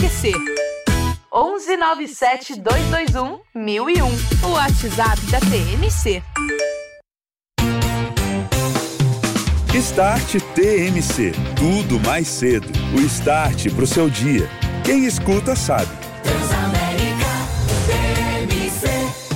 TMC. 1197-221-1001. O WhatsApp da TMC. Start TMC. Tudo mais cedo. O start pro seu dia. Quem escuta sabe. Transamérica TMC.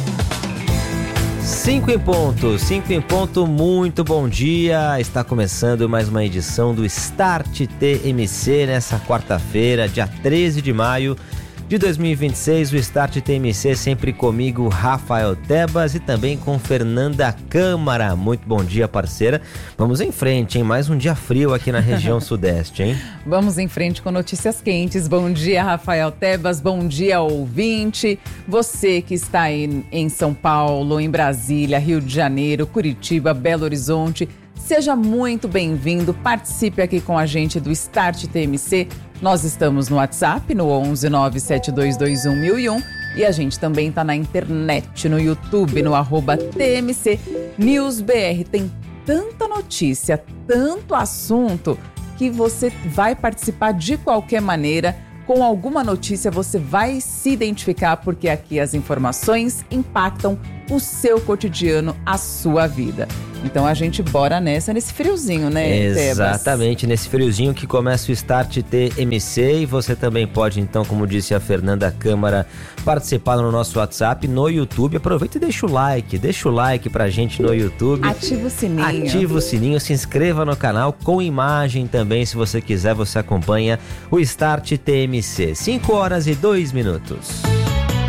5 em ponto, muito bom dia. Está começando mais uma edição do Start TMC nessa quarta-feira, dia 13 de maio de 2026. O Start TMC sempre comigo, Rafael Tebas, e também com Fernanda Câmara. Muito bom dia, parceira. Vamos em frente, hein? Mais um dia frio aqui na região sudeste, hein? Vamos em frente com notícias quentes. Bom dia, Rafael Tebas. Bom dia, ouvinte. Você que está aí em São Paulo, em Brasília, Rio de Janeiro, Curitiba, Belo Horizonte, seja muito bem-vindo. Participe aqui com a gente do Start TMC. Nós estamos no WhatsApp, no 11972211001, e a gente também está na internet, no YouTube, no @TMC NewsBR. Tem tanta notícia, tanto assunto, que você vai participar de qualquer maneira. Com alguma notícia você vai se identificar, porque aqui as informações impactam o seu cotidiano, a sua vida. Então a gente bora nesse friozinho, né, Tebas? Exatamente, nesse friozinho que começa o Start TMC, e você também pode, então, como disse a Fernanda Câmara, participar no nosso WhatsApp, no YouTube. Aproveita e deixa o like pra gente no YouTube. Ativa o sininho. Ativa o sininho, se inscreva no canal, com imagem também, se você quiser, você acompanha o Start TMC. 5 horas e 2 minutos.